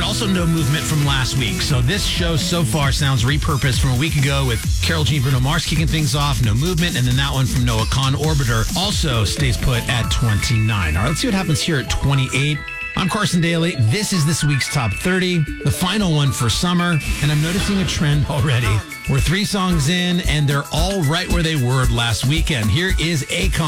Also no movement from last week. So this show so far sounds repurposed from a week ago with Karol G and Bruno Mars kicking things off, no movement, and then that one from Noah Kahan, Orbiter, also stays put at 29. All right, let's see what happens here at 28. I'm Carson Daly. This is this week's Top 30, the final one for summer, and I'm noticing a trend already. We're 3 songs in, and they're all right where they were last weekend. Here is Akon.